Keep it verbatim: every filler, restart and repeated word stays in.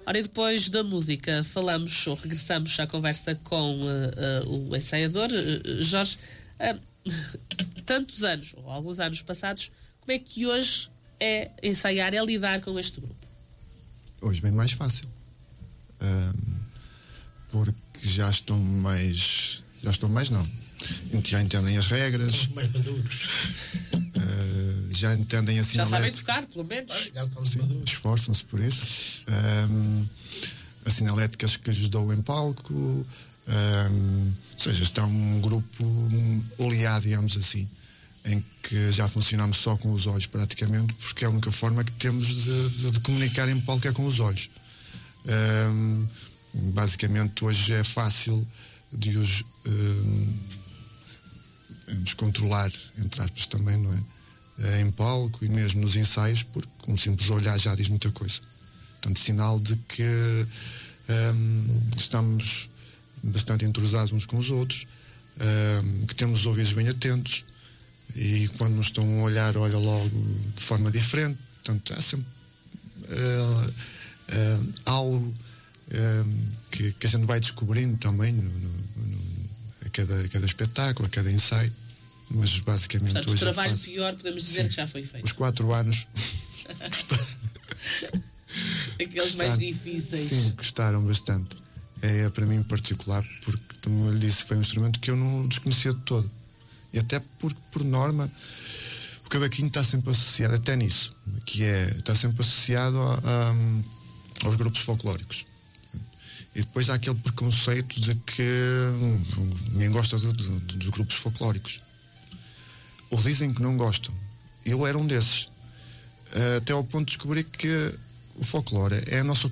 Ora, e depois da música falamos ou regressamos à conversa com uh, uh, o ensaiador uh, Jorge. Uh, tantos anos, ou alguns anos passados, como é que hoje é ensaiar, é lidar com este grupo? Hoje bem mais fácil, um, porque já estão mais já estão mais não já entendem as regras, mais maduros, uh, já entendem a sinalética, já sabem tocar, pelo menos. Já estão Sim, esforçam-se por isso. Um, as sinaléticas que lhes dou em palco, um, ou seja, está um grupo oleado, digamos assim, em que já funcionamos só com os olhos praticamente, porque é a única forma que temos de, de, de comunicar em palco é com os olhos. Um, basicamente hoje é fácil de os um, de controlar, entre aspas também, não é? Em palco e mesmo nos ensaios, porque um simples olhar já diz muita coisa. Portanto, sinal de que um, estamos bastante entrosados uns com os outros, um, que temos os ouvidos bem atentos, e quando nos estão a olhar, olha logo de forma diferente. Portanto, há sempre uh, uh, algo uh, que, que a gente vai descobrindo também no, no, no, a, cada, a cada espetáculo, a cada ensaio. Mas basicamente Portanto, hoje o trabalho é fácil. pior podemos dizer, sim, que já foi feito. Os quatro anos aqueles mais difíceis. Sim, gostaram bastante. É para mim em particular, porque, como eu lhe disse, foi um instrumento que eu não desconhecia de todo. E até porque, por norma, o cavaquinho está sempre associado, até nisso, que é, está sempre associado a, a, aos grupos folclóricos. E depois há aquele preconceito de que hum, ninguém gosta de, de, de, dos grupos folclóricos. Ou dizem que não gostam. Eu era um desses. Até ao ponto de descobrir que o folclore é a nossa